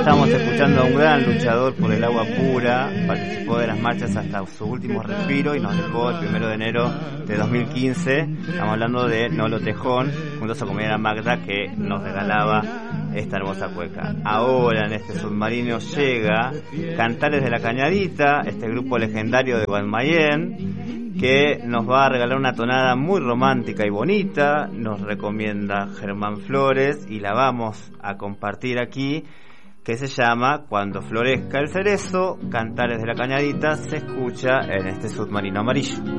Estamos escuchando a un gran luchador por el agua pura, participó de las marchas hasta su último respiro y nos dejó el 1 de enero de 2015. Estamos hablando de Nolo Tejón, junto a su compañera Magda, que nos regalaba esta hermosa cueca. Ahora en este submarino llega Cantares de la Cañadita, este grupo legendario de Guaymallén, que nos va a regalar una tonada muy romántica y bonita. Nos recomienda Germán Flores y la vamos a compartir aquí, que se llama Cuando florezca el cerezo. Cantares de la Cañadita se escucha en este submarino amarillo.